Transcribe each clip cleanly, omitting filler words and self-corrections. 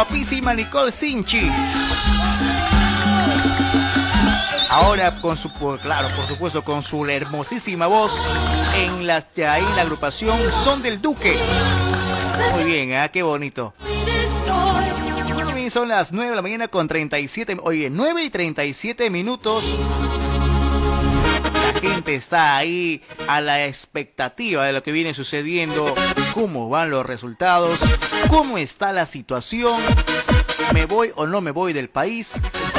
guapísima Nicole Sinchi. Ahora con su, claro, por supuesto, con su hermosísima voz en la agrupación Son del Duque. Muy bien, qué bonito. Son las 9 de la mañana con 37, oye, 9 y 37 minutos. La gente está ahí a la expectativa de lo que viene sucediendo, cómo van los resultados, cómo está la situación, me voy o no me voy del país.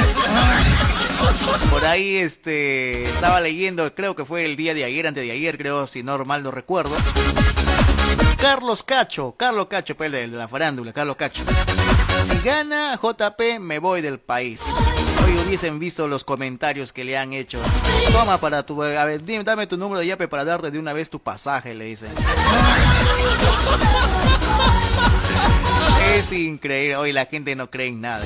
Por ahí estaba leyendo, creo que fue el día de ayer, antes de ayer, creo, si no mal no recuerdo. Carlos Cacho, pues, de la farándula, Carlos Cacho. Si gana JP, me voy del país. Hoy hubiesen visto los comentarios que le han hecho. Toma para tu... A ver, dame tu número de yape para darte de una vez tu pasaje, le dicen. Es increíble. Hoy la gente no cree en nada.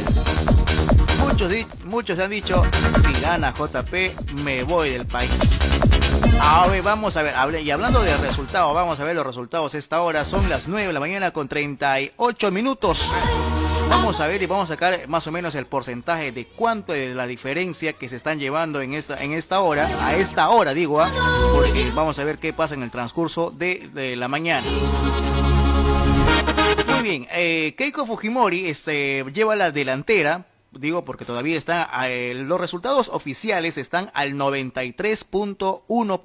Muchos han dicho, si gana JP, me voy del país. Ahora vamos a ver, y hablando de resultados, vamos a ver los resultados. Esta hora son las 9 de la mañana con 38 minutos. Vamos a ver y vamos a sacar más o menos el porcentaje de cuánto es la diferencia que se están llevando en esta hora, a esta hora digo, porque vamos a ver qué pasa en el transcurso de la mañana. Muy bien, Keiko Fujimori lleva la delantera. Digo porque todavía está, los resultados oficiales están al 93.1%.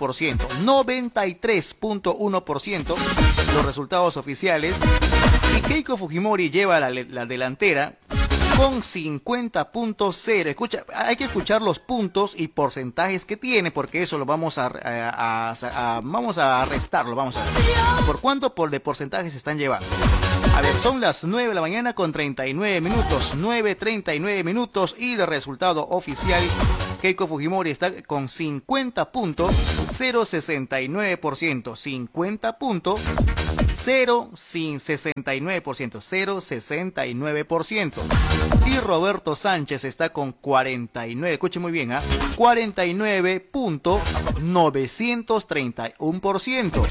93.1% los resultados oficiales. Y Keiko Fujimori lleva la delantera con 50.0. Escucha, hay que escuchar los puntos y porcentajes que tiene, porque eso lo vamos a restarlo. Vamos a ver por cuánto de porcentajes se están llevando. A ver, son las 9 de la mañana con 39 minutos, 9:39 minutos, y el resultado oficial, Keiko Fujimori está con 50.069%, 0,69%. Y Roberto Sánchez está con 49, escuche muy bien, 49.931%.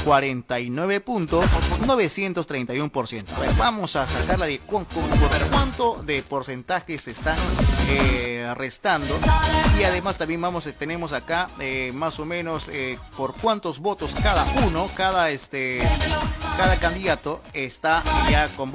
49.931%. A ver, vamos a sacarla de cuánto de porcentaje se están restando. Y además también tenemos acá más o menos por cuántos votos cada uno, cada candidato está ya con